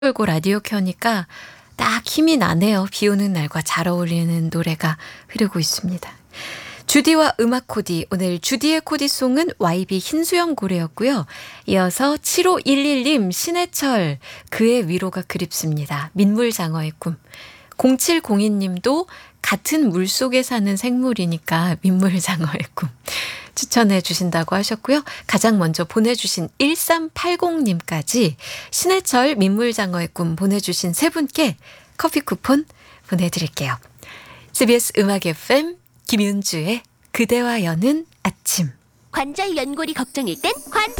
걸고 라디오 켜니까 딱 힘이 나네요. 비 오는 날과 잘 어울리는 노래가 흐르고 있습니다. 주디와 음악 코디, 오늘 주디의 코디송은 YB 흰수염 고래였고요. 이어서 7511님 신해철 그의 위로가 그립습니다. 민물장어의 꿈. 0702님도 같은 물속에 사는 생물이니까 민물장어의 꿈 추천해 주신다고 하셨고요. 가장 먼저 보내주신 1380님까지 신해철 민물장어의 꿈 보내주신 세 분께 커피 쿠폰 보내드릴게요. CBS 음악 FM 김윤주의 그대와 여는 아침. 관절 연골이 걱정일 땐 환타